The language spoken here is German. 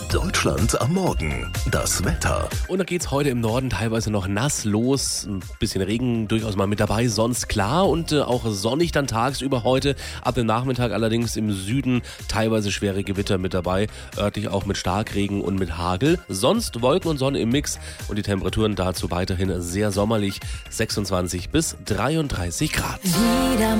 Deutschland am Morgen. Das Wetter. Und da geht's heute im Norden teilweise noch nass los. Ein bisschen Regen durchaus mal mit dabei, sonst klar und auch sonnig dann tagsüber heute. Ab dem Nachmittag allerdings im Süden teilweise schwere Gewitter mit dabei. Örtlich auch mit Starkregen und mit Hagel. Sonst Wolken und Sonne im Mix und die Temperaturen dazu weiterhin sehr sommerlich. 26 bis 33 Grad.